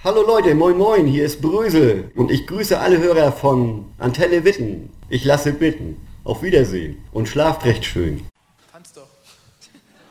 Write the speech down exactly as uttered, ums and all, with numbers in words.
Hallo Leute, moin moin, hier ist Brösel und ich grüße alle Hörer von Antenne Witten. Ich lasse bitten. Auf Wiedersehen und schlaft recht schön.